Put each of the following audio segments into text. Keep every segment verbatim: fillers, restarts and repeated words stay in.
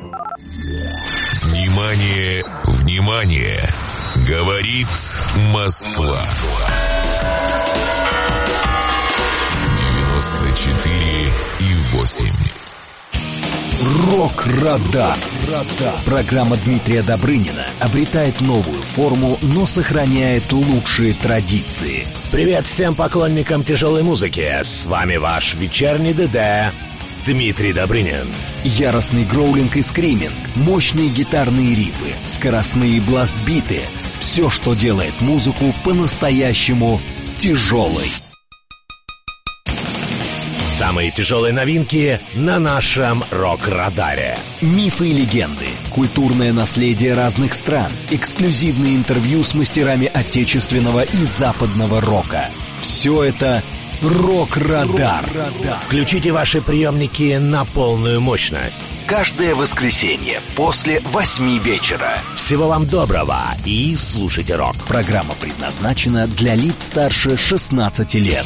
Внимание, внимание! Говорит Москва. девяносто четыре и восемь. Рок-радар. Программа Дмитрия Добрынина обретает новую форму, но сохраняет лучшие традиции. Привет всем поклонникам тяжелой музыки. С вами ваш вечерний ДД Дмитрий Добрынин. Яростный гроулинг и скриминг, мощные гитарные рифы, скоростные бластбиты. Все, что делает музыку по-настоящему тяжелой. Самые тяжелые новинки на нашем рок-радаре. Мифы и легенды, культурное наследие разных стран, эксклюзивные интервью с мастерами отечественного и западного рока. Все это Рок-радар. Включите ваши приемники на полную мощность. Каждое воскресенье после восьми вечера. Всего вам доброго и слушайте рок. Программа предназначена для лиц старше шестнадцати лет.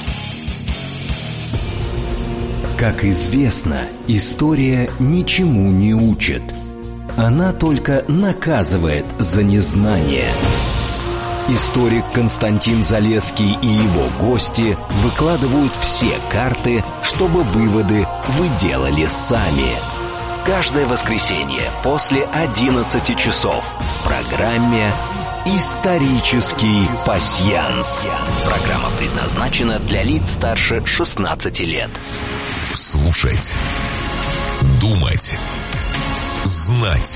Как известно, история ничему не учит. Она только наказывает за незнание. Историк Константин Залесский и его гости выкладывают все карты, чтобы выводы вы делали сами. Каждое воскресенье после одиннадцати часов в программе «Исторический пасьянс». Программа предназначена для лиц старше шестнадцати лет. Слушать, думать, знать.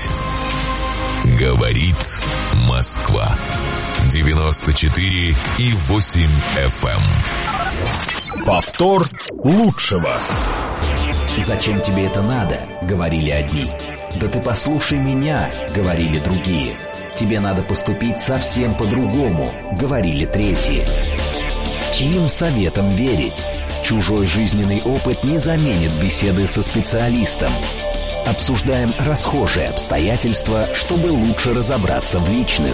Говорит Москва. девяносто четыре и восемь эф эм. Повтор лучшего. «Зачем тебе это надо?» — говорили одни. «Да ты послушай меня!» — говорили другие. «Тебе надо поступить совсем по-другому!» — говорили третьи. Чьим советам верить? Чужой жизненный опыт не заменит беседы со специалистом. Обсуждаем расхожие обстоятельства, чтобы лучше разобраться в личных.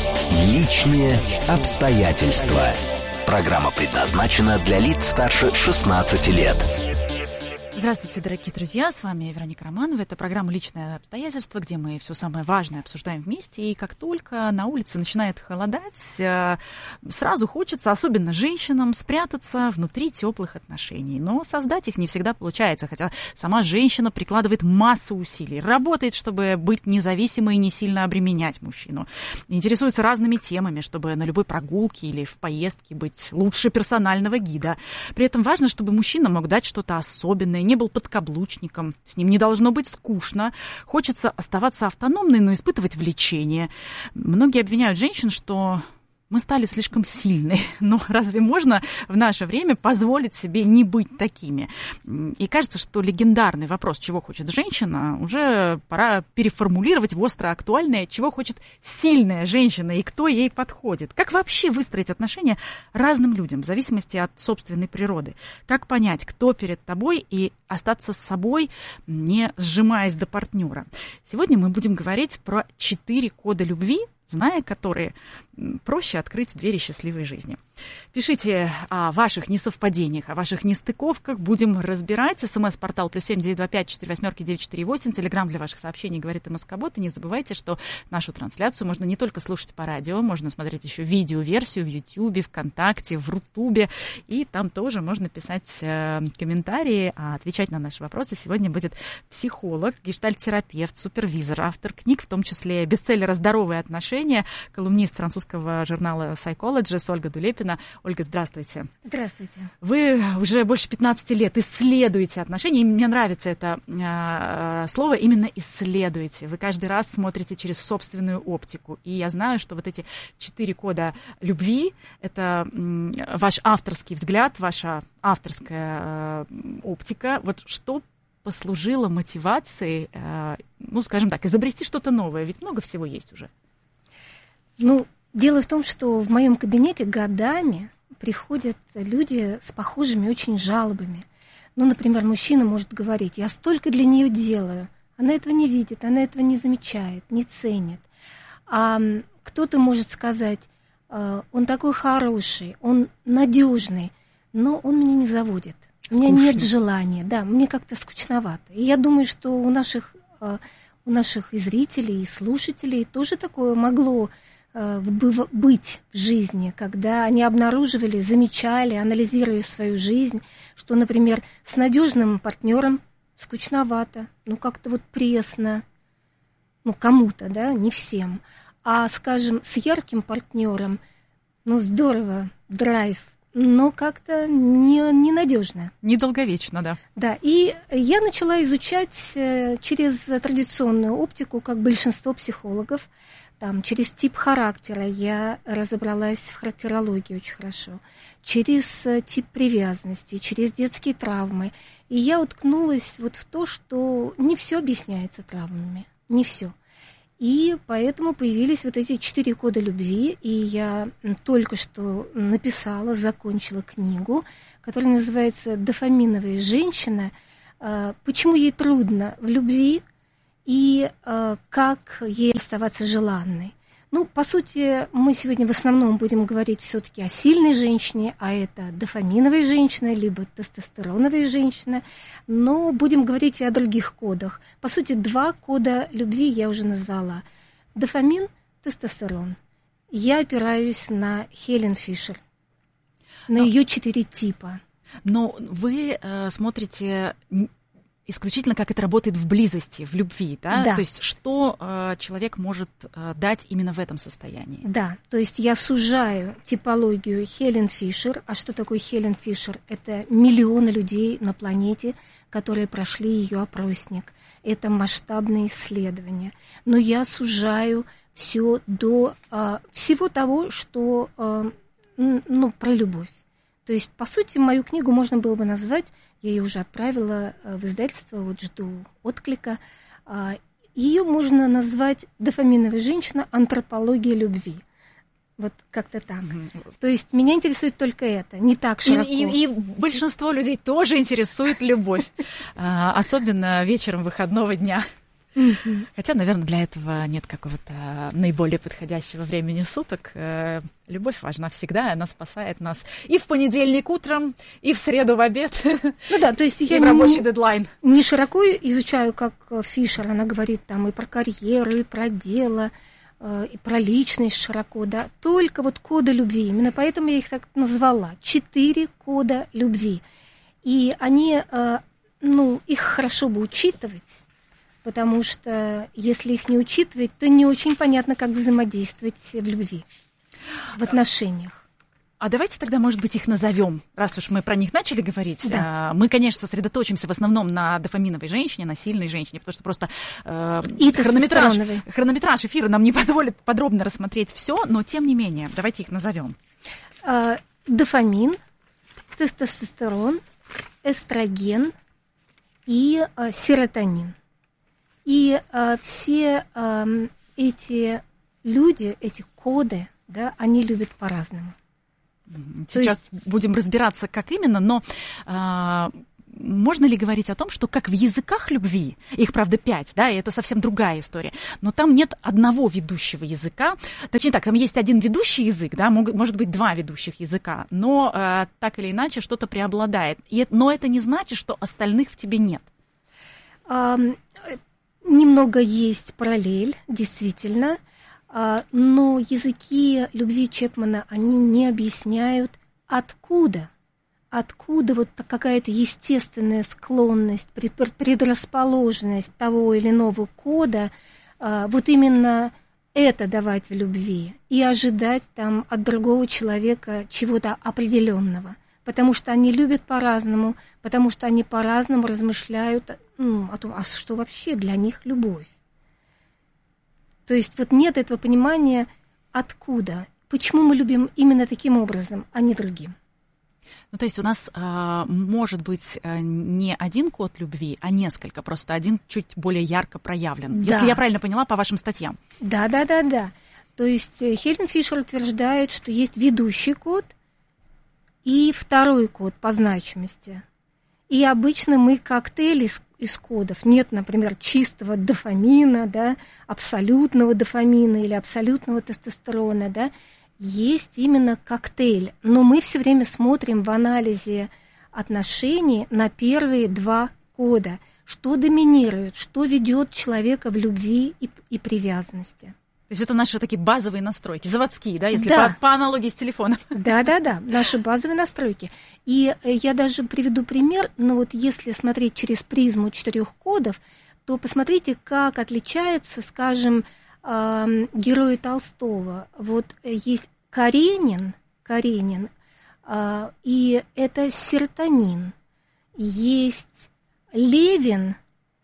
Личные обстоятельства. Программа предназначена для лиц старше шестнадцати лет. Здравствуйте, дорогие друзья, с вами Вероника Романова. Это программа «Личные обстоятельства», где мы все самое важное обсуждаем вместе. И как только на улице начинает холодать, сразу хочется, особенно женщинам, спрятаться внутри теплых отношений. Но создать их не всегда получается, хотя сама женщина прикладывает массу усилий, работает, чтобы быть независимой и не сильно обременять мужчину. Интересуется разными темами, чтобы на любой прогулке или в поездке быть лучше персонального гида. При этом важно, чтобы мужчина мог дать что-то особенное, не был подкаблучником, с ним не должно быть скучно, хочется оставаться автономной, но испытывать влечение. Многие обвиняют женщин, что мы стали слишком сильны. Но разве можно в наше время позволить себе не быть такими? И кажется, что легендарный вопрос, чего хочет женщина, уже пора переформулировать в остро актуальное, чего хочет сильная женщина и кто ей подходит. Как вообще выстроить отношения разным людям в зависимости от собственной природы? Как понять, кто перед тобой, и остаться с собой, не сжимаясь до партнера? Сегодня мы будем говорить про четыре кода любви, зная которые, проще открыть двери счастливой жизни. Пишите о ваших несовпадениях, о ваших нестыковках. Будем разбирать. СМС-портал плюс семь девять два пять четыре восемь девять четыре восемь. Телеграм для ваших сообщений «Говорит МСК-бот». И не забывайте, что нашу трансляцию можно не только слушать по радио, можно смотреть еще видеоверсию в Ютьюбе, ВКонтакте, в Рутубе. И там тоже можно писать э, комментарии, а отвечать на наши вопросы сегодня будет психолог, гештальт-терапевт, супервизор, автор книг, в том числе бестселлера «Здоровые отношения», колумнист французского журнала Psychologist Ольга Дулепина. Ольга, здравствуйте. Здравствуйте. Вы уже больше пятнадцати лет исследуете отношения, и мне нравится это э, слово, именно исследуете. Вы каждый раз смотрите через собственную оптику. И я знаю, что вот эти четыре кода любви — это э, ваш авторский взгляд, ваша авторская э, оптика. Вот что послужило мотивацией, э, ну, скажем так, изобрести что-то новое? Ведь много всего есть уже. Ну, дело в том, что в моем кабинете годами приходят люди с похожими очень жалобами. Ну, например, мужчина может говорить: я столько для нее делаю, она этого не видит, она этого не замечает, не ценит. А кто-то может сказать: он такой хороший, он надежный, но он меня не заводит. У меня нет желания, да, мне как-то скучновато. И я думаю, что у наших у наших и зрителей, и слушателей тоже такое могло э, быть в жизни, когда они обнаруживали, замечали, анализируя свою жизнь, что, например, с надежным партнером скучновато, ну как-то вот пресно, ну кому-то, да, не всем, а, скажем, с ярким партнером, ну здорово, драйв, но как-то не, ненадежно. Недолговечно, да. Да, и я начала изучать через традиционную оптику, как большинство психологов, там, через тип характера я разобралась в характерологии очень хорошо, через тип привязанности, через детские травмы. И я уткнулась вот в то, что не все объясняется травмами, не все. И поэтому появились вот эти четыре кода любви, и я только что написала, закончила книгу, которая называется «Дофаминовая женщина. Почему ей трудно в любви и как ей оставаться желанной». Ну, по сути, мы сегодня в основном будем говорить все-таки о сильной женщине, а это дофаминовая женщина, либо тестостероновая женщина, но будем говорить и о других кодах. По сути, два кода любви я уже назвала. Дофамин, тестостерон. Я опираюсь на Хелен Фишер, на ее четыре типа. Но вы э, смотрите исключительно, как это работает в близости, в любви, да? Да. То есть что э, человек может э, дать именно в этом состоянии? Да, то есть я сужаю типологию Хелен Фишер. А что такое Хелен Фишер? Это миллионы людей на планете, которые прошли ее опросник. Это масштабные исследования. Но я сужаю все до э, всего того, что э, ну, про любовь. То есть, по сути, мою книгу можно было бы назвать, я ее уже отправила в издательство, вот жду отклика, ее можно назвать «Дофаминовая женщина. Антропология любви». Вот как-то так. Mm-hmm. То есть меня интересует только это, не так широко. И, и, и большинство людей тоже интересует любовь, особенно вечером выходного дня. Mm-hmm. Хотя, наверное, для этого нет какого-то наиболее подходящего времени суток. Любовь важна всегда, она спасает нас и в понедельник утром, и в среду в обед, ну да, то есть я и в рабочий не, дедлайн. Не широко изучаю, как Фишер, она говорит там и про карьеру, и про дело, и про личность широко, да, только вот коды любви. Именно поэтому я их так назвала. Четыре кода любви. И они, ну, их хорошо бы учитывать, потому что если их не учитывать, то не очень понятно, как взаимодействовать в любви, в отношениях. А давайте тогда, может быть, их назовем, раз уж мы про них начали говорить. Да. Мы, конечно, сосредоточимся в основном на дофаминовой женщине, на сильной женщине, потому что просто э, И хронометраж, хронометраж эфира нам не позволит подробно рассмотреть все, но тем не менее, давайте их назовем. А, дофамин, тестостерон, эстроген и а, серотонин. И а, все а, эти люди, эти коды, да, они любят по-разному. Сейчас есть... будем разбираться, как именно, но а, можно ли говорить о том, что как в языках любви, их, правда, пять, да, и это совсем другая история, но там нет одного ведущего языка, точнее так, там есть один ведущий язык, да, может быть, два ведущих языка, но а, так или иначе что-то преобладает. И, но это не значит, что остальных в тебе нет. А, немного есть параллель, действительно. Но языки любви Чепмана, они не объясняют, откуда, откуда вот какая-то естественная склонность, предрасположенность того или иного кода, вот именно это давать в любви и ожидать там от другого человека чего-то определенного. Потому что они любят по-разному, потому что они по-разному размышляют ну, о том, а что вообще для них любовь. То есть вот нет этого понимания, откуда, почему мы любим именно таким образом, а не другим. Ну, то есть у нас э, может быть э, не один код любви, а несколько, просто один чуть более ярко проявлен. Да. Если я правильно поняла по вашим статьям. Да, да, да, да. То есть Хелен Фишер утверждает, что есть ведущий код и второй код по значимости. И обычно мы коктейль из, из кодов. Нет, например, чистого дофамина, да, абсолютного дофамина или абсолютного тестостерона, да. Есть именно коктейль. Но мы все время смотрим в анализе отношений на первые два кода. что доминирует, что ведет человека в любви и, и привязанности. То есть это наши такие базовые настройки, заводские, да, если да. по, по аналогии с телефоном. Да-да-да, наши базовые настройки. И я даже приведу пример, но вот если смотреть через призму четырех кодов, то посмотрите, как отличаются, скажем, герои Толстого. Вот есть Каренин, Каренин, и это серотонин. Есть Левин,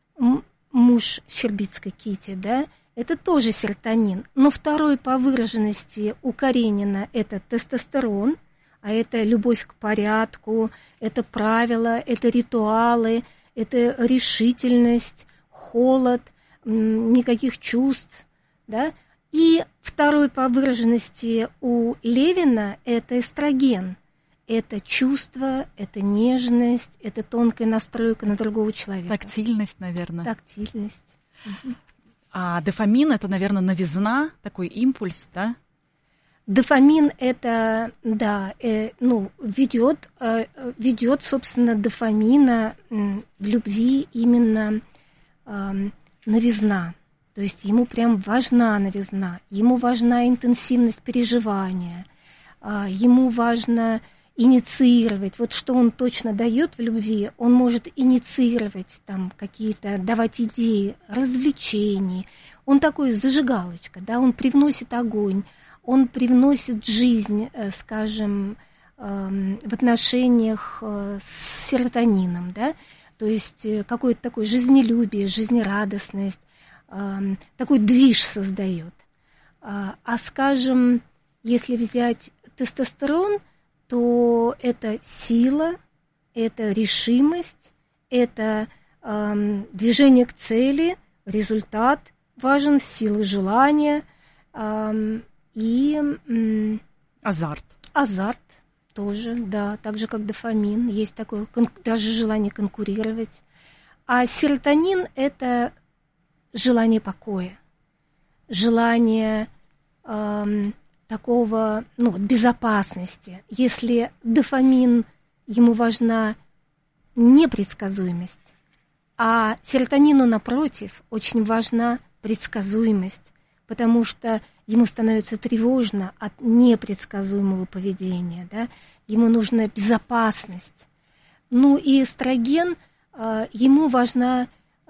муж Щербицкой Кити, да, это тоже серотонин. Но второй по выраженности у Каренина это тестостерон, а это любовь к порядку, это правила, это ритуалы, это решительность, холод, никаких чувств, да. И второй по выраженности у Левина это эстроген. Это чувство, это нежность, это тонкая настройка на другого человека. Тактильность, наверное. Тактильность. А дофамин – это, наверное, новизна, такой импульс, да? Дофамин – это, да, э, ну, ведет, э, ведет, собственно, дофамина э, в любви именно э, новизна. То есть ему прям важна новизна, ему важна интенсивность переживания, э, ему важно инициировать. Вот что он точно дает в любви, он может инициировать там какие-то, давать идеи, развлечений. Он такой зажигалочка, да, он привносит огонь, он привносит жизнь, скажем, в отношениях с серотонином, да, то есть какое-то такое жизнелюбие, жизнерадостность, такой движ создает. А, скажем, если взять тестостерон, то это сила, это решимость, это э, движение к цели, результат важен, сила желания э, и... Э, азарт. Азарт тоже, да, так же, как дофамин, есть такое, даже желание конкурировать. А серотонин – это желание покоя, желание... Э, такого, ну, безопасности. Если дофамин, ему важна непредсказуемость, а серотонину, напротив, очень важна предсказуемость, потому что ему становится тревожно от непредсказуемого поведения, да? Ему нужна безопасность. Ну и эстроген, ему важна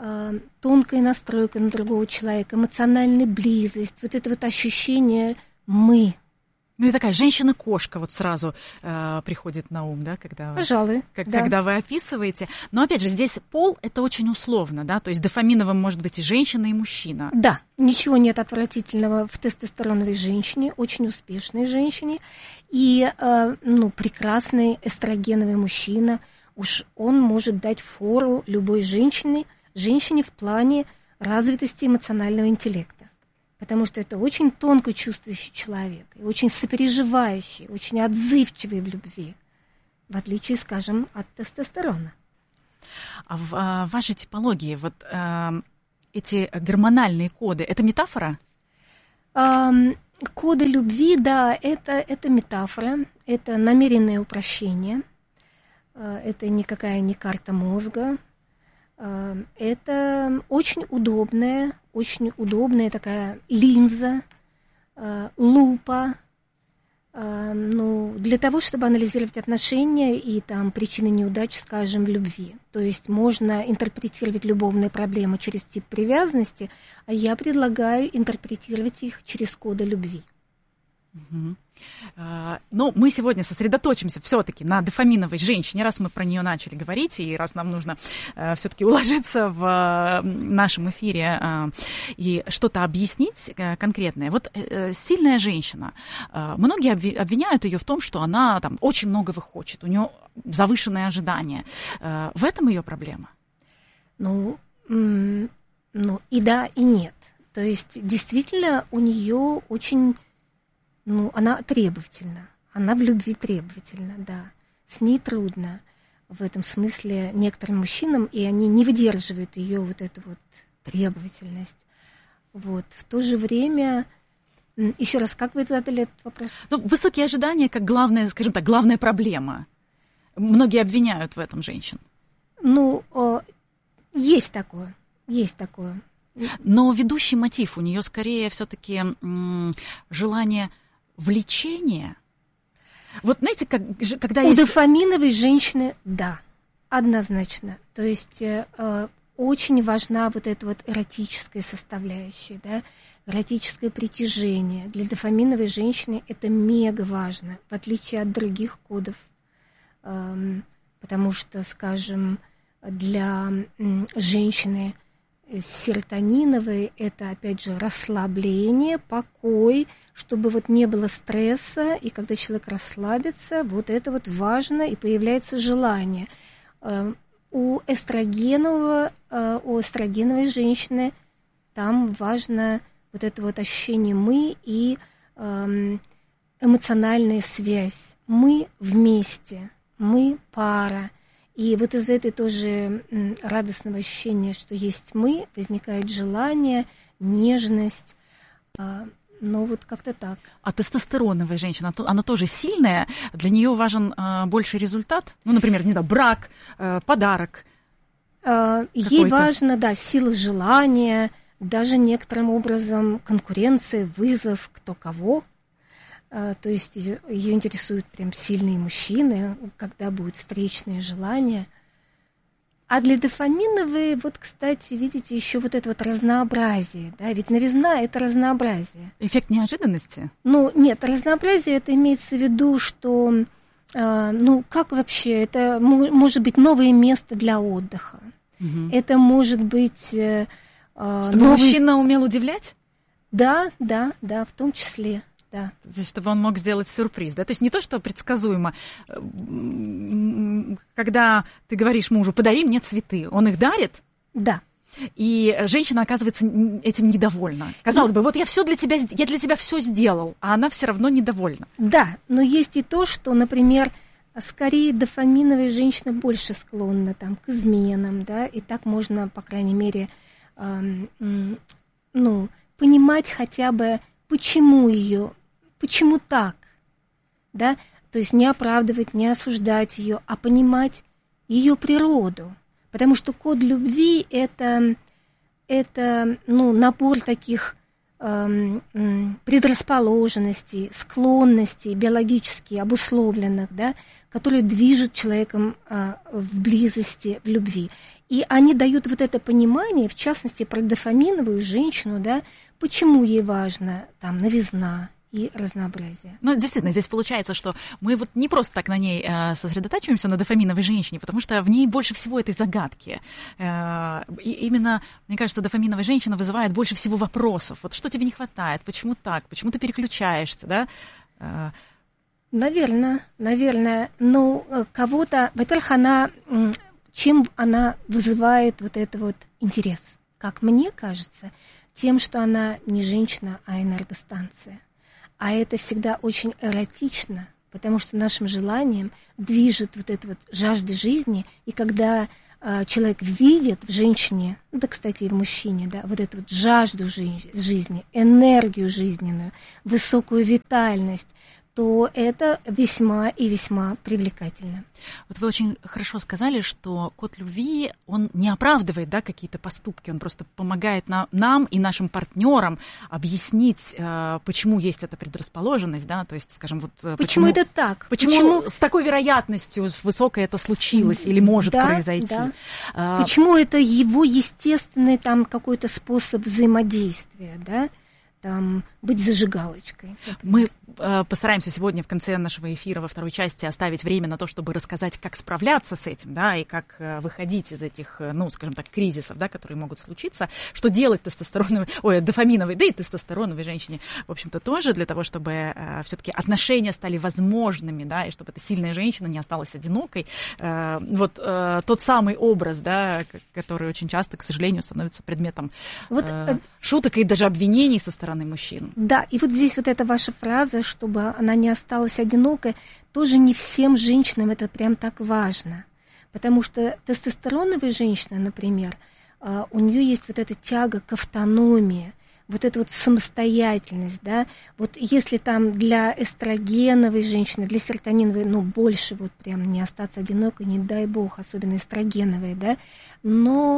тонкая настройка на другого человека, эмоциональная близость, вот это вот ощущение «мы». Ну и такая женщина-кошка вот сразу э, приходит на ум, да, когда, Пожалуй, как, да. когда вы описываете. Но опять же, здесь пол – это очень условно, да, то есть дофаминовым может быть и женщина, и мужчина. Да, ничего нет отвратительного в тестостероновой женщине, очень успешной женщине, и э, ну, прекрасный эстрогеновый мужчина, уж он может дать фору любой женщине, женщине в плане развитости эмоционального интеллекта. Потому что это очень тонко чувствующий человек, и очень сопереживающий, очень отзывчивый в любви, в отличие, скажем, от тестостерона. А в а, вашей типологии вот а, эти гормональные коды – это метафора? А, коды любви, да, это, это метафора, это намеренное упрощение, а, это никакая не карта мозга. Это очень удобная, очень удобная такая линза, лупа, ну, для того, чтобы анализировать отношения и там причины неудач, скажем, в любви. То есть можно интерпретировать любовные проблемы через тип привязанности, а я предлагаю интерпретировать их через коды любви. Угу. Но мы сегодня сосредоточимся все-таки на дофаминовой женщине, раз мы про нее начали говорить, и раз нам нужно все-таки уложиться в нашем эфире и что-то объяснить конкретное. Вот сильная женщина, многие обвиняют ее в том, что она там очень многого хочет, у нее завышенные ожидания. В этом ее проблема? Ну, ну и да, и нет. То есть действительно у нее очень... Ну, она требовательна, она в любви требовательна, да. С ней трудно в этом смысле некоторым мужчинам, и они не выдерживают ее вот эту вот требовательность. Вот. В то же время, еще раз, как вы задали этот вопрос? Ну, высокие ожидания как главная, скажем так, главная проблема. Многие обвиняют в этом женщин. Ну, Есть такое, есть такое. Но ведущий мотив у нее скорее все-таки м- желание влечения. Вот знаете, как, когда у есть... дофаминовой женщины, да, однозначно. То есть э, очень важна вот эта вот эротическая составляющая, да, эротическое притяжение. Для дофаминовой женщины это мега важно, в отличие от других кодов. Э, потому что, скажем, для э, женщины серотониновой это, опять же, расслабление, покой, чтобы вот не было стресса, и когда человек расслабится, вот это вот важно, и появляется желание. У эстрогенового, у эстрогеновой женщины там важно вот это вот ощущение «мы» и эмоциональная связь. Мы вместе, мы пара. И вот из этой тоже радостного ощущения, что есть мы, возникает желание, нежность. Ну, вот как-то так. А тестостероновая женщина, она тоже сильная, для нее важен э, больший результат? Ну, например, не знаю, брак, э, подарок. Э, ей важно, да, сила желания, даже некоторым образом конкуренция, вызов, кто кого. Э, то есть ее интересуют прям сильные мужчины, когда будут встречные желания. А для дофаминовой, вот, кстати, видите, еще вот это вот разнообразие, да, ведь новизна – это разнообразие. Эффект неожиданности? Ну, нет, разнообразие – это имеется в виду, что, э, ну, как вообще, это может быть новое место для отдыха, угу. Это может быть… Э, Чтобы новый... мужчина умел удивлять? Да, да, да, в том числе. Да. Чтобы он мог сделать сюрприз, да? То есть не то, что предсказуемо. Когда ты говоришь мужу, подари мне цветы, он их дарит? Да. И женщина оказывается этим недовольна. Казалось бы, вот я все для тебя, я для тебя все сделал, а она все равно недовольна. Да, но есть и то, что, например, скорее дофаминовая женщина больше склонна там, к изменам, да, и так можно, по крайней мере, э, э, ну, понимать хотя бы, почему ее, почему так, да, то есть не оправдывать, не осуждать ее, а понимать ее природу, потому что код любви это, это ну, набор таких э, э, предрасположенностей, склонностей биологически обусловленных, да, которые движут человеком э, в близости, в любви. И они дают вот это понимание, в частности, про дофаминовую женщину, да, почему ей важно там новизна и разнообразие. Ну, действительно, здесь получается, что мы вот не просто так на ней э, сосредотачиваемся, на дофаминовой женщине, потому что в ней больше всего этой загадки. Э, и именно, мне кажется, дофаминовая женщина вызывает больше всего вопросов. Вот что тебе не хватает, почему так, почему ты переключаешься, да? Э, Наверное, наверное. Но кого-то, во-первых, она, чем она вызывает вот это вот интерес? Как мне кажется, тем, что она не женщина, а энергостанция. А это всегда очень эротично, потому что нашим желанием движет вот эта вот жажда жизни. И когда э, человек видит в женщине, да, кстати, и в мужчине, да, вот эту вот жажду жизни, энергию жизненную, высокую витальность, то это весьма и весьма привлекательно. Вот вы очень хорошо сказали, что код любви, он не оправдывает, да, какие-то поступки, он просто помогает нам, нам и нашим партнерам объяснить, э, почему есть эта предрасположенность, да, то есть, скажем, вот… Почему, почему это так? Почему, почему с такой вероятностью высокой это случилось или может да, произойти? Да. А, почему это его естественный там какой-то способ взаимодействия, да? Там, быть зажигалочкой. Мы э, постараемся сегодня в конце нашего эфира во второй части оставить время на то, чтобы рассказать, как справляться с этим, да, и как э, выходить из этих, э, ну, скажем так, кризисов, да, которые могут случиться, что делать тестостероновой, ой, дофаминовой, да и тестостероновой женщине, в общем-то, тоже для того, чтобы э, все-таки отношения стали возможными, да, и чтобы эта сильная женщина не осталась одинокой. Э, вот э, тот самый образ, да, который очень часто, к сожалению, становится предметом вот, э, шуток и даже обвинений со стороны мужчин. Да, и вот здесь вот эта ваша фраза, чтобы она не осталась одинокой, тоже не всем женщинам это прям так важно. Потому что тестостероновая женщина, например, у нее есть вот эта тяга к автономии, вот эта вот самостоятельность, да. Вот если там для эстрогеновой женщины, для серотониновой, ну, больше вот прям не остаться одинокой, не дай бог, особенно эстрогеновой, да, но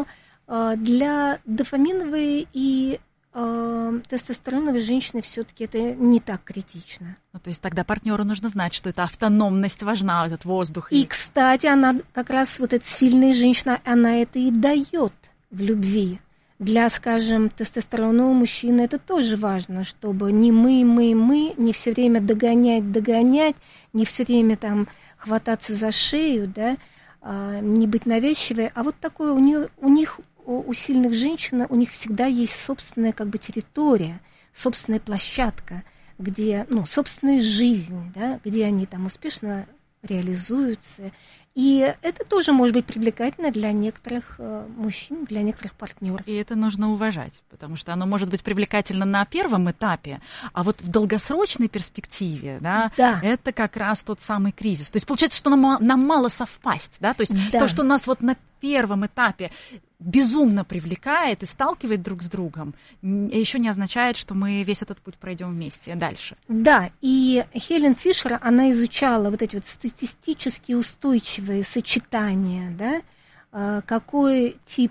Для дофаминовой и э, тестостероновой женщины все-таки это не так критично. Ну, то есть тогда партнеру нужно знать, что эта автономность важна, этот воздух. И, и, кстати, она как раз, вот эта сильная женщина, она это и дает в любви. Для, скажем, тестостеронового мужчины это тоже важно, чтобы не мы, мы, мы, не все время догонять, догонять, не все время там хвататься за шею, да, а, не быть навязчивой. А вот такое у, нее, у них, у, у сильных женщин, у них всегда есть собственная как бы территория, собственная площадка, где, ну, собственная жизнь, да, где они там успешно реализуются. И это тоже может быть привлекательно для некоторых э, мужчин, для некоторых партнеров. И это нужно уважать, потому что оно может быть привлекательно на первом этапе, а вот в долгосрочной перспективе, да, да. это как раз тот самый кризис. То есть получается, что нам, нам мало совпасть, да, то есть да. то, что нас вот на первом этапе безумно привлекает и сталкивает друг с другом, еще не означает, что мы весь этот путь пройдем вместе дальше. Да, и Хелен Фишер, она изучала вот эти вот статистически устойчивые сочетания, да, какой тип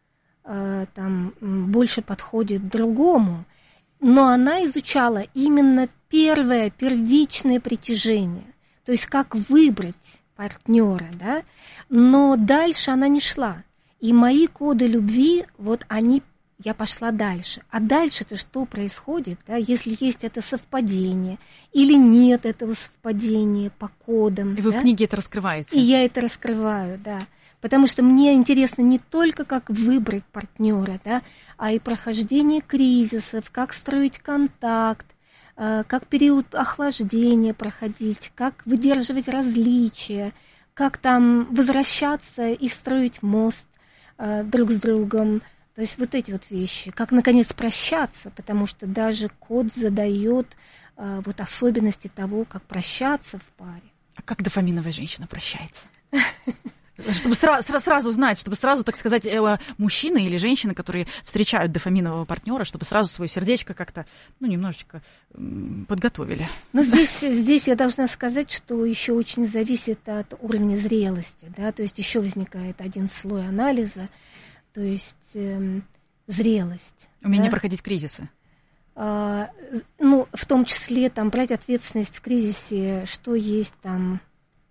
там больше подходит другому, но она изучала именно первое, первичное притяжение, то есть как выбрать партнера, да, но дальше она не шла. И мои коды любви, вот они, я пошла дальше. А дальше-то что происходит, да, если есть это совпадение или нет этого совпадения по кодам. И вы да? в книге это раскрываете. И я это раскрываю, да. Потому что мне интересно не только, как выбрать партнера, да, а и прохождение кризисов, как строить контакт, как период охлаждения проходить, как выдерживать различия, как там возвращаться и строить мост друг с другом, то есть вот эти вот вещи, как наконец прощаться, потому что даже код задает а, вот особенности того, как прощаться в паре. А как дофаминовая женщина прощается? Чтобы сразу, сразу знать, чтобы сразу, так сказать, мужчины или женщины, которые встречают дофаминового партнера, чтобы сразу свое сердечко как-то, ну, немножечко подготовили. Ну, здесь, здесь я должна сказать, что еще очень зависит от уровня зрелости, да, то есть еще возникает один слой анализа, то есть э, зрелость. Умение да? проходить кризисы. А, ну, в том числе там брать ответственность в кризисе, что есть там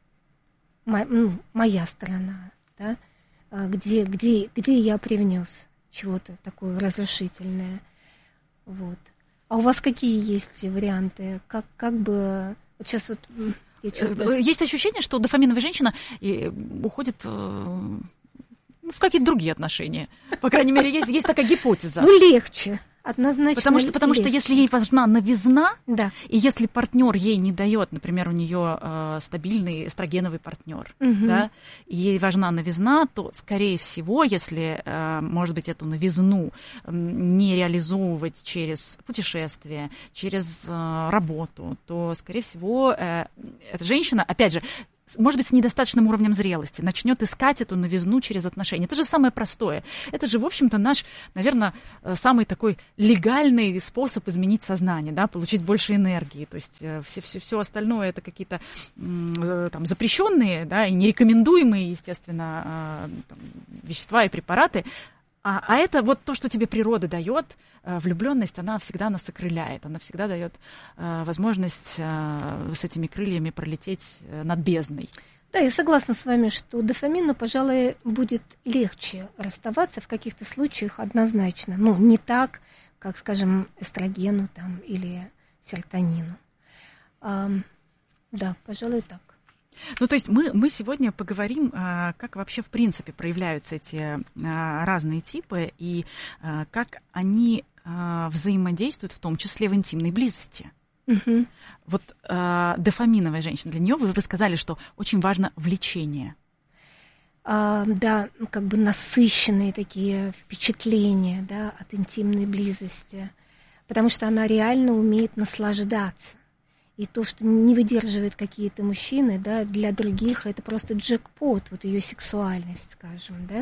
ну, моя сторона, да, где, где, где я привнес чего-то такое разрушительное. Вот. А у вас какие есть варианты? Как, как бы... Вот сейчас вот... Есть ощущение, что дофаминовая женщина уходит в какие-то другие отношения. По крайней мере, есть, есть такая гипотеза. Ну, легче. Однозначно. Потому что, потому что если ей важна новизна, да. и если партнер ей не дает, например, у нее э, стабильный эстрогеновый партнер, угу. да, и ей важна новизна, то, скорее всего, если, э, может быть, эту новизну э, не реализовывать через путешествие, через э, работу, то, скорее всего, э, эта женщина, опять же, может быть, с недостаточным уровнем зрелости, начнет искать эту новизну через отношения. Это же самое простое. Это же, в общем-то, наш, наверное, самый такой легальный способ изменить сознание, да, получить больше энергии. То есть все, все, все остальное это какие-то там, запрещенные, да, и нерекомендуемые, естественно, там, вещества и препараты. А, а это вот то, что тебе природа дает, влюбленность, она всегда нас окрыляет, она всегда дает э, возможность э, с этими крыльями пролететь над бездной. Да, я согласна с вами, что дофамину, пожалуй, будет легче расставаться в каких-то случаях однозначно. Ну, не так, как, скажем, эстрогену там, или серотонину. А, да, пожалуй, так. Ну, то есть мы, мы сегодня поговорим, как вообще в принципе проявляются эти разные типы и как они взаимодействуют, в том числе в интимной близости. Угу. Вот дофаминовая женщина, для нее вы, вы сказали, что очень важно влечение. А, да, как бы насыщенные такие впечатления, да, от интимной близости, потому что она реально умеет наслаждаться. И то, что не выдерживают какие-то мужчины, да, для других это просто джекпот, вот ее сексуальность, скажем, да.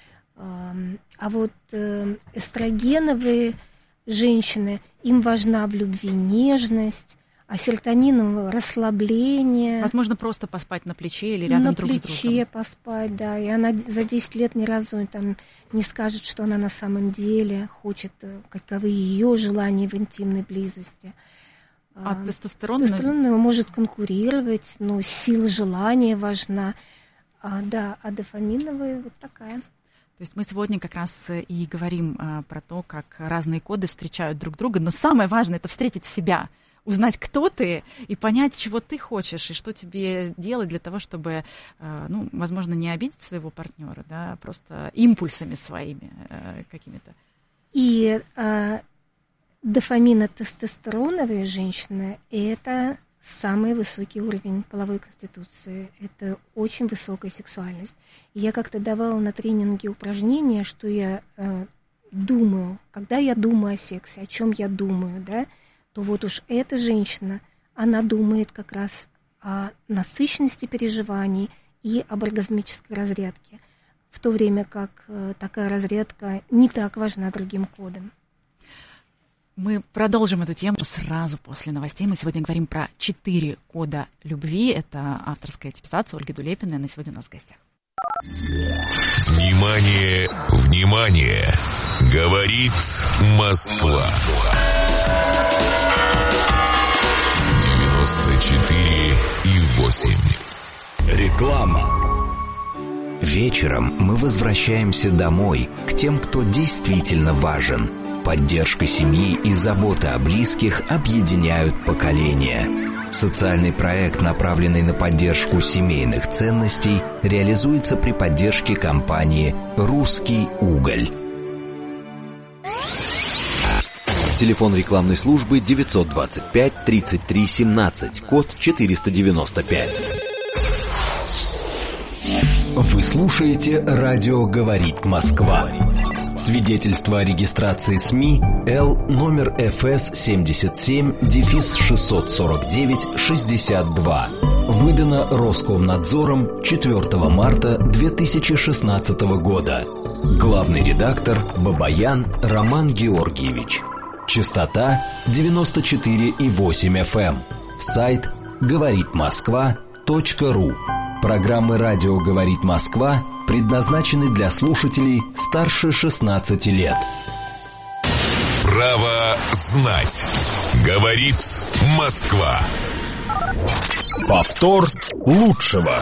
А вот эстрогеновые женщины, им важна в любви нежность, а серотониновое расслабление. Возможно, просто поспать на плече или рядом на друг с другом. На плече поспать, да. И она за десять лет ни разу там не скажет, что она на самом деле хочет, каковы ее желания в интимной близости. А, а тестостерон? Тестостерон может конкурировать, но сила желания важна. А, да, а дофаминовая вот такая. То есть мы сегодня как раз и говорим а, про то, как разные коды встречают друг друга, но самое важное — это встретить себя, узнать, кто ты, и понять, чего ты хочешь, и что тебе делать для того, чтобы, ну, возможно, не обидеть своего партнера, да, просто импульсами своими какими-то. И э, дофаминотестостероновые женщины – это самый высокий уровень половой конституции, это очень высокая сексуальность. И я как-то давала на тренинге упражнения, что я э, думаю, когда я думаю о сексе, о чем я думаю, да, то вот уж эта женщина, она думает как раз о насыщенности переживаний и об оргазмической разрядке, в то время как э, такая разрядка не так важна другим кодам. Мы продолжим эту тему сразу после новостей. Мы сегодня говорим про четыре кода любви. Это авторская типизация Ольги Дулепиной. Она сегодня у нас в гостях. Внимание, внимание! Говорит Москва. девяносто четыре и восемь. Реклама. Вечером мы возвращаемся домой, к тем, кто действительно важен. Поддержка семьи и забота о близких объединяют поколения. Социальный проект, направленный на поддержку семейных ценностей, реализуется при поддержке компании «Русский уголь». Телефон рекламной службы девятьсот двадцать пять тридцать три семнадцать, код четыреста девяносто пять. Вы слушаете «Радио говорит Москва». Свидетельство о регистрации СМИ Л номер эф эс семьдесят семь шестьсот сорок девять шестьдесят два. Выдано Роскомнадзором четвёртого марта две тысячи шестнадцатого года. Главный редактор Бабаян Роман Георгиевич. Частота девяносто четыре и восемь эф эм. Сайт говорит москва точка ру. Программы «Радио говорит Москва» предназначены для слушателей старше шестнадцати лет. Право знать. Говорит Москва. Повтор лучшего.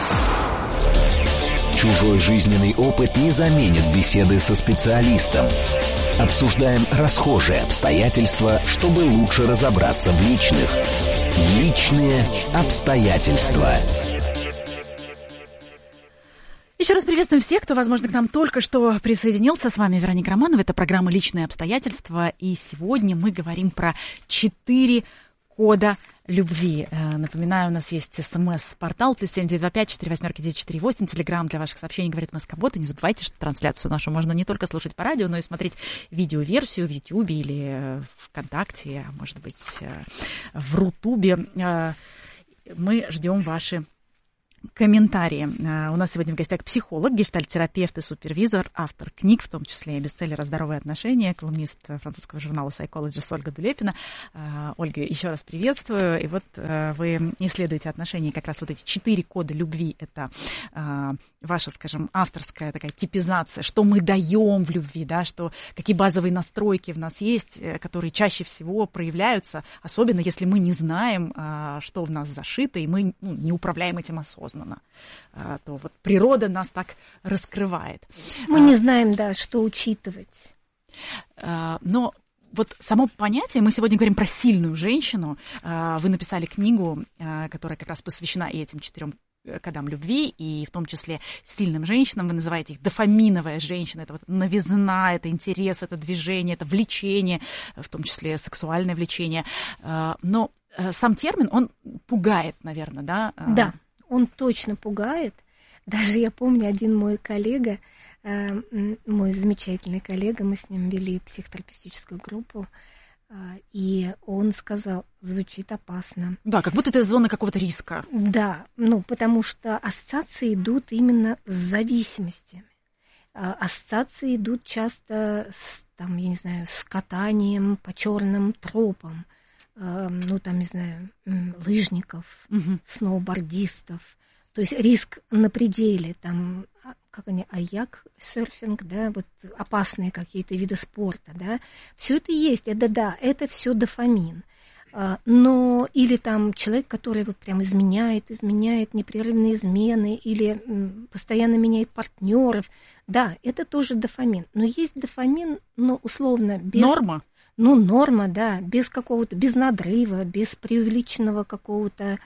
Чужой жизненный опыт не заменит беседы со специалистом. Обсуждаем расхожие обстоятельства, чтобы лучше разобраться в личных. Личные обстоятельства. Еще раз приветствуем всех, кто, возможно, к нам только что присоединился. С вами Вероника Романова. Это программа «Личные обстоятельства». И сегодня мы говорим про четыре кода любви. Напоминаю, у нас есть смс-портал плюс семь девять два пять четыре восемь девять четыре восемь. Телеграм для ваших сообщений говорит Москобот. И не забывайте, что трансляцию нашу можно не только слушать по радио, но и смотреть видеоверсию в Ютьюбе или ВКонтакте, а может быть, в Рутубе. Мы ждем ваши комментарии. У нас сегодня в гостях психолог, гештальт-терапевт и супервизор, автор книг, в том числе и бестселлера «Здоровые отношения», колумнист французского журнала Psychologist Ольга Дулепина. Ольга, еще раз приветствую. И вот вы исследуете отношения, как раз вот эти четыре кода любви. Это ваша, скажем, авторская такая типизация, что мы даем в любви, да, что, какие базовые настройки в нас есть, которые чаще всего проявляются, особенно если мы не знаем, что в нас зашито, и мы, ну, не управляем этим осознанно. То вот природа нас так раскрывает. Мы не знаем, да, что учитывать. Но вот само понятие, мы сегодня говорим про сильную женщину. Вы написали книгу, которая как раз посвящена и этим четырем кодам любви, и в том числе сильным женщинам. Вы называете их дофаминовая женщина. Это вот новизна, это интерес, это движение, это влечение, в том числе сексуальное влечение. Но сам термин, он пугает, наверное, да? Да. Он точно пугает. Даже я помню, один мой коллега, э, мой замечательный коллега, мы с ним вели психотерапевтическую группу, э, и он сказал, звучит опасно. Да, как будто это зона какого-то риска. Да, ну, потому что ассоциации идут именно с зависимостями. Э, ассоциации идут часто с, там, я не знаю, с катанием по черным тропам. э, ну, там, не знаю, лыжников, Угу. сноубордистов. То есть риск на пределе, там, как они, аяк, серфинг, да, вот опасные какие-то виды спорта, да. Все это есть, это да, это все дофамин. Но или там человек, который вот прям изменяет, изменяет, непрерывные измены, или постоянно меняет партнеров, да, это тоже дофамин. Но есть дофамин, ну, условно, без... Норма? Ну, норма, да, без какого-то, без надрыва, без преувеличенного какого-то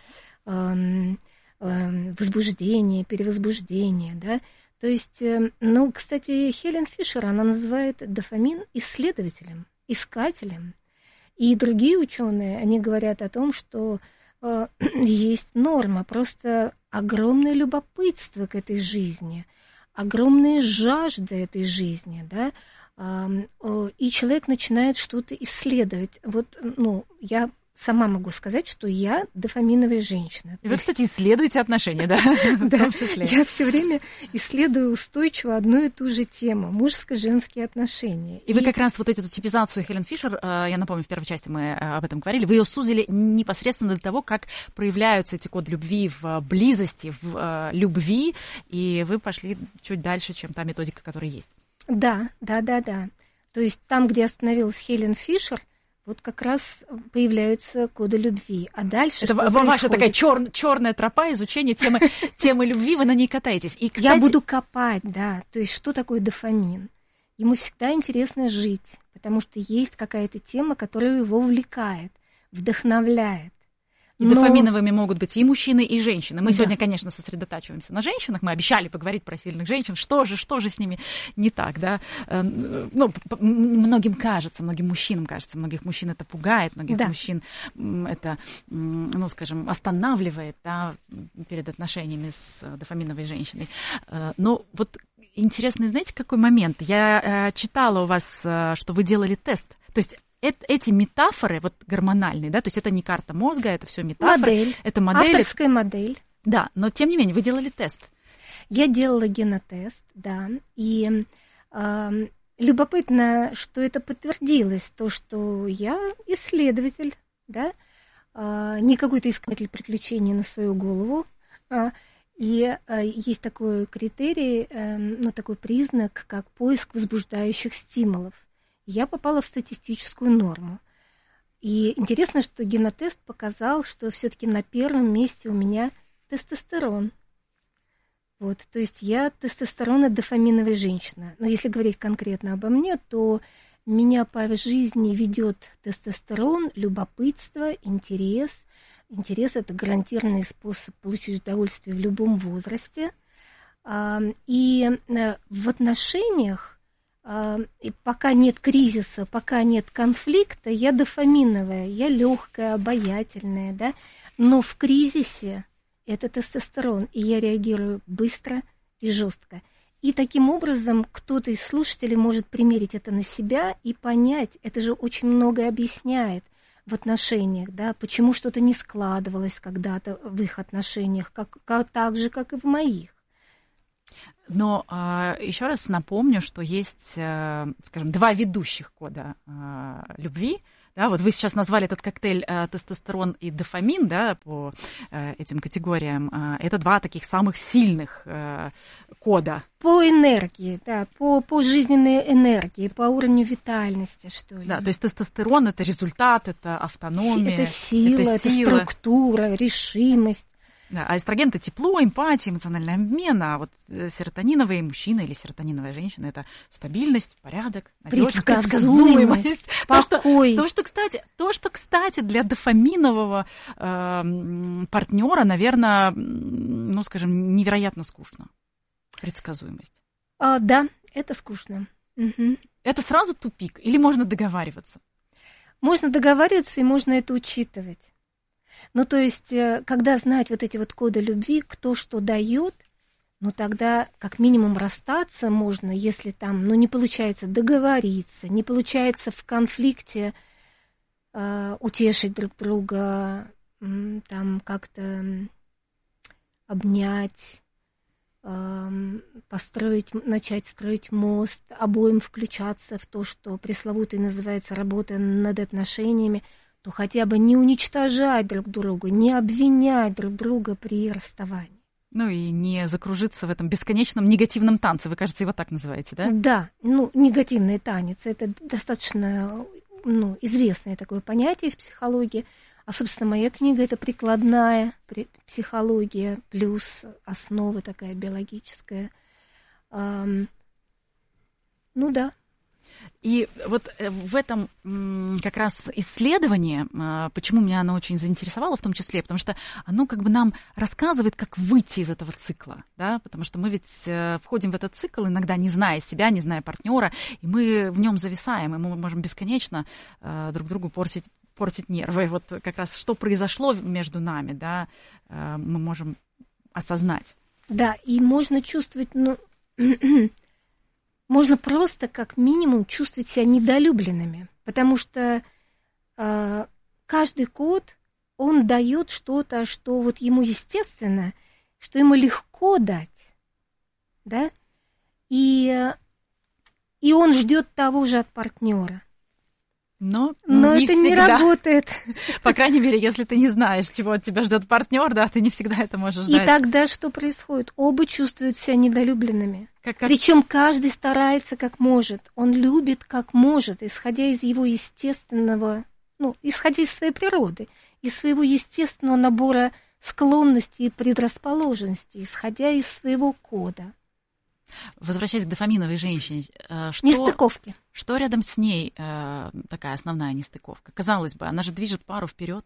эм, эм, возбуждения, перевозбуждения, да. То есть, э, ну, кстати, Хелен Фишер, она называет дофамин исследователем, искателем. И другие ученые, они говорят о том, что э, есть норма, просто огромное любопытство к этой жизни, огромная жажда этой жизни, да, э, э, и человек начинает что-то исследовать. Вот, ну, я сама могу сказать, что я дофаминовая женщина. И вы, кстати, исследуете отношения, да? Да, я все время исследую устойчиво одну и ту же тему – мужско-женские отношения. И вы как раз вот эту типизацию Хелен Фишер, я напомню, в первой части мы об этом говорили, вы ее сузили непосредственно для того, как проявляются эти коды любви в близости, в любви, и вы пошли чуть дальше, чем та методика, которая есть. Да, да, да, да. То есть там, где остановилась Хелен Фишер, вот как раз появляются коды любви. А дальше это что ваша происходит? Такая чер, черная тропа изучения темы, темы любви, вы на ней катаетесь. И, кстати... Я буду копать, да. То есть что такое дофамин? Ему всегда интересно жить, потому что есть какая-то тема, которая его увлекает, вдохновляет. И Но... дофаминовыми могут быть и мужчины, и женщины. Мы да. сегодня, конечно, сосредотачиваемся на женщинах. Мы обещали поговорить про сильных женщин. Что же, что же с ними не так, да? Ну, многим кажется, многим мужчинам кажется, многих мужчин это пугает, многих да. мужчин это, ну, скажем, останавливает, да, перед отношениями с дофаминовой женщиной. Но вот интересный, знаете, какой момент? Я читала у вас, что вы делали тест. То есть эти метафоры, вот гормональные, да, то есть это не карта мозга, это все метафоры. Модель. Это модель. Авторская модель. Да, но тем не менее, вы делали тест. Я делала генотест, да, и э, любопытно, что это подтвердилось, то, что я исследователь, да, э, не какой-то искатель приключений на свою голову, э, и э, есть такой критерий, э, ну, такой признак, как поиск возбуждающих стимулов. Я попала в статистическую норму. И интересно, что генотест показал, что все-таки на первом месте у меня тестостерон. Вот, то есть я тестостеронно-дофаминовая женщина. Но если говорить конкретно обо мне, то меня по жизни ведет тестостерон, любопытство, интерес. Интерес – это гарантированный способ получить удовольствие в любом возрасте. И в отношениях, и пока нет кризиса, пока нет конфликта, я дофаминовая, я легкая, обаятельная, да, но в кризисе это тестостерон, и я реагирую быстро и жестко. И таким образом кто-то из слушателей может примерить это на себя и понять, это же очень многое объясняет в отношениях, да, почему что-то не складывалось когда-то в их отношениях, как, как, так же, как и в моих. Но э, еще раз напомню, что есть, э, скажем, два ведущих кода э, любви. Да, вот вы сейчас назвали этот коктейль э, тестостерон и дофамин, да, по э, этим категориям. Э, это два таких самых сильных э, кода. По энергии, да, по, по жизненной энергии, по уровню витальности, что ли. Да, то есть тестостерон – это результат, это автономия. Это сила, это, это сила. Структура, решимость. Да, а эстроген – это тепло, эмпатия, эмоциональный обмен, а вот серотониновый мужчина или серотониновая женщина – это стабильность, порядок, надежность, предсказуемость. Покой. То, что, то, что, кстати, то, что, кстати, для дофаминового э, партнера, наверное, ну, скажем, невероятно скучно. Предсказуемость. А, да, это скучно. Угу. Это сразу тупик или можно договариваться? Можно договариваться и можно это учитывать. Ну, то есть, когда знать вот эти вот коды любви, кто что дает, ну, тогда как минимум расстаться можно, если там, ну, не получается договориться, не получается в конфликте э, утешить друг друга, э, там как-то обнять, э, построить, начать строить мост, обоим включаться в то, что пресловутый называется работа над отношениями. то хотя бы не уничтожать друг друга, не обвинять друг друга при расставании. Ну и не закружиться в этом бесконечном негативном танце. Вы, кажется, его так называете, да? Да, ну, негативный танец – это достаточно, ну, известное такое понятие в психологии. А, собственно, моя книга – это прикладная психология плюс основа такая биологическая. Ну да. И вот в этом как раз исследовании, почему меня оно очень заинтересовало в том числе, потому что оно как бы нам рассказывает, как выйти из этого цикла, да, потому что мы ведь входим в этот цикл, иногда не зная себя, не зная партнера, и мы в нем зависаем, и мы можем бесконечно друг другу портить, портить нервы. Вот как раз что произошло между нами, да, мы можем осознать. Да, и можно чувствовать, ну... Можно просто, как минимум, чувствовать себя недолюбленными, потому что э, каждый код, он дает что-то, что вот ему естественно, что ему легко дать, да, и, и он ждет того же от партнера. Но, Но не это всегда. Не работает. По крайней мере, если ты не знаешь, чего от тебя ждет партнер, да, ты не всегда это можешь ждать. И тогда что происходит? Оба чувствуют себя недолюбленными. Как, как... Причем каждый старается как может. Он любит как может, исходя из его естественного, ну, исходя из своей природы, из своего естественного набора склонностей и предрасположенностей, исходя из своего кода. Возвращаясь к дофаминовой женщине, что, нестыковки. Что рядом с ней э, такая основная нестыковка? Казалось бы, она же движет пару вперед.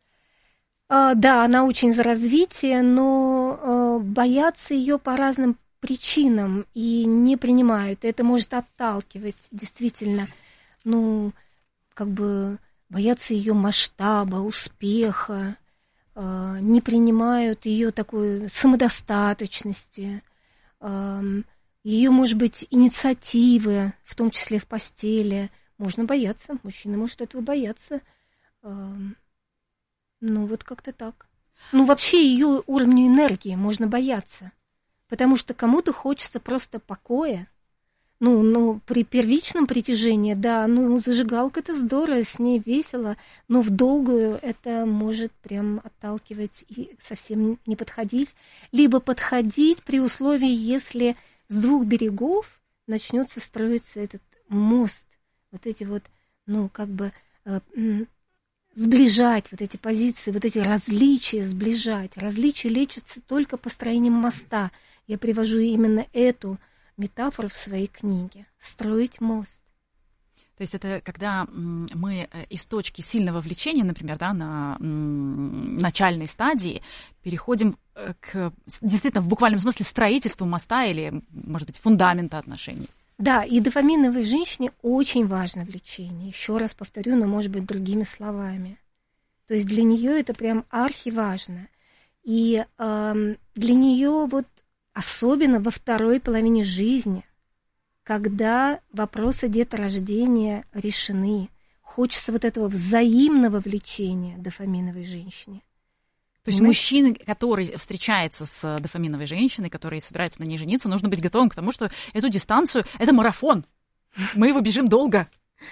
А, да, она очень за развитие, но а, боятся ее по разным причинам и не принимают. Это может отталкивать, действительно, ну, как бы боятся ее масштаба, успеха, а, не принимают ее такой самодостаточности. Ее, может быть, инициативы, в том числе в постели, можно бояться. Мужчина может этого бояться. Ну, вот как-то так. Ну, вообще ее уровню энергии можно бояться. Потому что кому-то хочется просто покоя. Ну, ну, при первичном притяжении, да, ну, зажигалка – это здорово, с ней весело, но в долгую это может прям отталкивать и совсем не подходить. Либо подходить при условии, если с двух берегов начнется строиться этот мост, вот эти вот, ну, как бы э, сближать вот эти позиции, вот эти различия сближать. Различия лечатся только построением моста. Я привожу именно эту метафору в своей книге. Строить мост. То есть это когда мы из точки сильного влечения, например, да, на начальной стадии переходим к действительно в буквальном смысле строительству моста или, может быть, фундамента отношений. Да, и дофаминовой женщине очень важно влечение. Еще раз повторю, но, может быть, другими словами. То есть для нее это прям архиважно. И э, для нее вот особенно во второй половине жизни, когда вопросы деторождения решены, хочется вот этого взаимного влечения дофаминовой женщине. То есть мужчина, который встречается с дофаминовой женщиной, который собирается на ней жениться, нужно быть готовым к тому, что эту дистанцию – это марафон. Мы его бежим долго.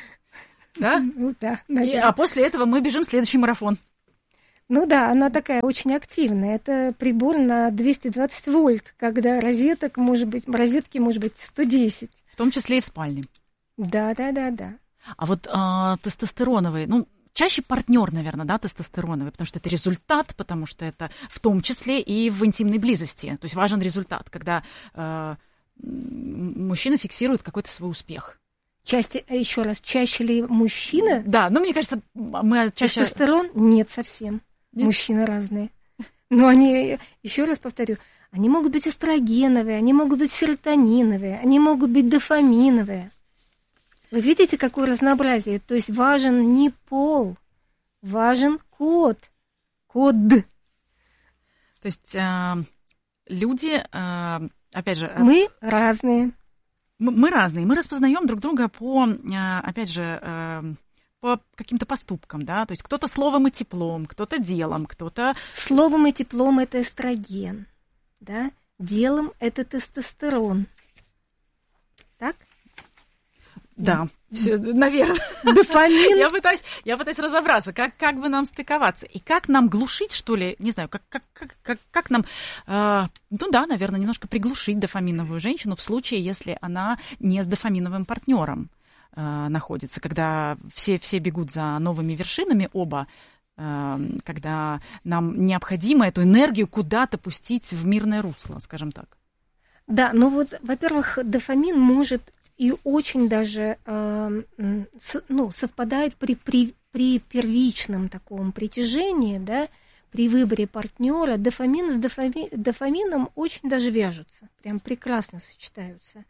Да? Ну да. И, а после этого мы бежим следующий марафон. Ну да, она такая очень активная. Это прибор на двести двадцать вольт, когда розеток может быть, розетки может быть сто десять. В том числе и в спальне. Да, да, да, да. А вот а, тестостероновый, ну, чаще партнер, наверное, да, тестостероновый, потому что это результат, потому что это в том числе и в интимной близости. То есть важен результат, когда а, мужчина фиксирует какой-то свой успех. Чаще, еще раз, чаще ли мужчина? Да, ну, мне кажется, мы чаще... Тестостерон? Нет, совсем. Нет? Мужчины разные. Но они, еще раз повторю, они могут быть эстрогеновые, они могут быть серотониновые, они могут быть дофаминовые. Вы видите, какое разнообразие? То есть важен не пол, важен код. Код. То есть э, люди, э, опять же... Мы разные. Мы, мы разные. Мы распознаем друг друга по, э, опять же... Э, по каким-то поступкам, да, то есть кто-то словом и теплом, кто-то делом, кто-то... Словом и теплом – это эстроген, да, делом – это тестостерон, так? Да, все, наверное. Дофамин. Я пытаюсь, я пытаюсь разобраться, как, как бы нам стыковаться. И как нам глушить, что ли, не знаю, как, как, как, как, как нам, э, ну да, наверное, немножко приглушить дофаминовую женщину в случае, если она не с дофаминовым партнером э, находится, когда все, все бегут за новыми вершинами оба, э, когда нам необходимо эту энергию куда-то пустить в мирное русло, скажем так. Да, ну вот, во-первых, дофамин может и очень даже э, с, ну, совпадает при, при, при первичном таком притяжении, да, при выборе партнера. Дофамин с дофами, дофамином очень даже вяжутся, прям прекрасно сочетаются.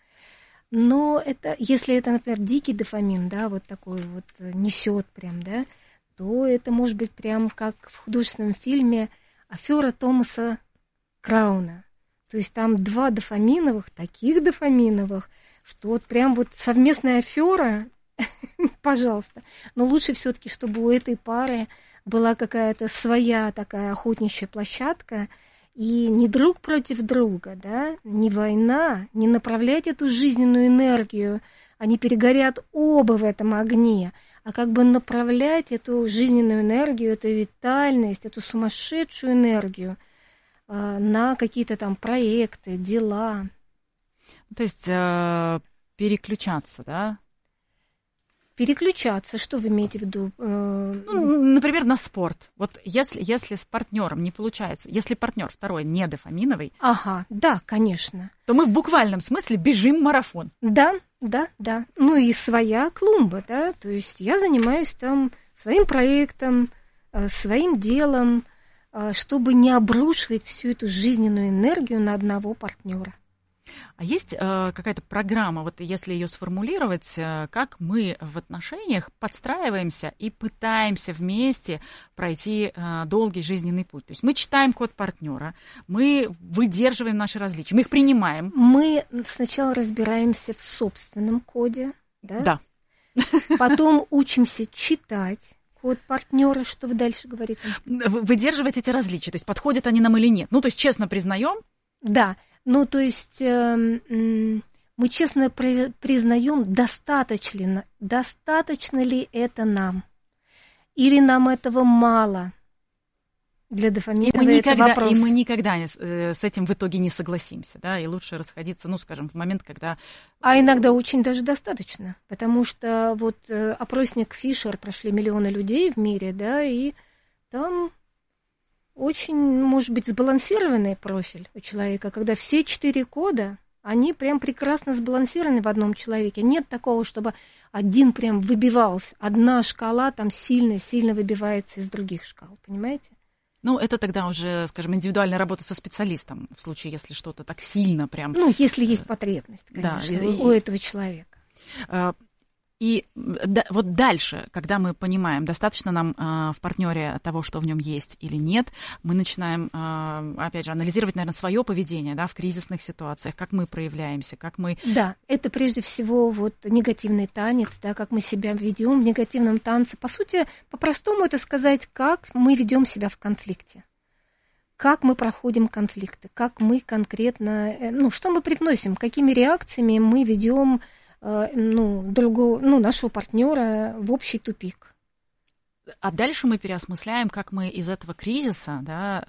Но это, если это, например, дикий дофамин, да, вот такой вот несет прям, да, то это может быть прям как в художественном фильме «Афера Томаса Крауна». То есть там два дофаминовых, таких дофаминовых, что вот прям вот совместная афера, пожалуйста. Но лучше все-таки, чтобы у этой пары была какая-то своя такая охотничья площадка, и не друг против друга, да, не война, не направлять эту жизненную энергию, они перегорят оба в этом огне, а как бы направлять эту жизненную энергию, эту витальность, эту сумасшедшую энергию э, на какие-то там проекты, дела. То есть э, переключаться, да? Переключаться, что вы имеете в виду? Ну, например, на спорт. Вот если, если с партнером не получается, если партнер второй не дофаминовый, ага, да, конечно, то мы в буквальном смысле бежим марафон. Да, да, да. Ну и своя клумба, да, то есть я занимаюсь там своим проектом, своим делом, чтобы не обрушивать всю эту жизненную энергию на одного партнера. А есть э, какая-то программа, вот если ее сформулировать, э, как мы в отношениях подстраиваемся и пытаемся вместе пройти э, долгий жизненный путь? То есть мы читаем код партнера, мы выдерживаем наши различия, мы их принимаем. Мы сначала разбираемся в собственном коде, да? Да. Потом учимся читать код партнера, что вы дальше говорите? Выдерживать эти различия, то есть подходят они нам или нет. Ну, то есть честно признаем. Да. Ну, то есть э, мы честно признаем, достаточно, достаточно ли это нам, или нам этого мало для дофаминового, и это вопрос. И мы никогда с этим в итоге не согласимся, да, и лучше расходиться, ну, скажем, в момент, когда... А иногда очень даже достаточно, потому что вот опросник Фишер прошли миллионы людей в мире, да, и там... Очень, может быть, сбалансированный профиль у человека, когда все четыре кода, они прям прекрасно сбалансированы в одном человеке. Нет такого, чтобы один прям выбивался, одна шкала там сильно-сильно выбивается из других шкал, понимаете? Ну, это тогда уже, скажем, индивидуальная работа со специалистом, в случае, если что-то так сильно прям... Ну, если есть потребность, конечно, да, у и... этого человека. И да, вот дальше, когда мы понимаем, достаточно нам э, в партнере того, что в нем есть или нет, мы начинаем, э, опять же, анализировать, наверное, свое поведение, да, в кризисных ситуациях, как мы проявляемся, как мы... Да, это прежде всего вот негативный танец, да, как мы себя ведем в негативном танце. По сути, по-простому это сказать, как мы ведем себя в конфликте. Как мы проходим конфликты, как мы конкретно, ну, что мы привносим, какими реакциями мы ведем ну, другого, ну, нашего партнера в общий тупик. А дальше мы переосмысляем, как мы из этого кризиса, да,